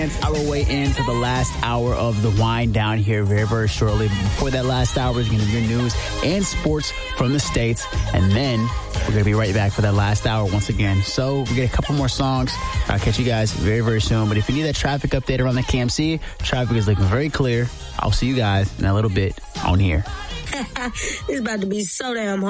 Our way into the last hour of the wind down here very, very shortly. Before that last hour is going to be your news and sports from the States. And then we're going to be right back for that last hour once again. So we get a couple more songs. I'll catch you guys very, very soon. But if you need that traffic update around the KMC, traffic is looking very clear. I'll see you guys in a little bit on here. It's about to be so damn hard.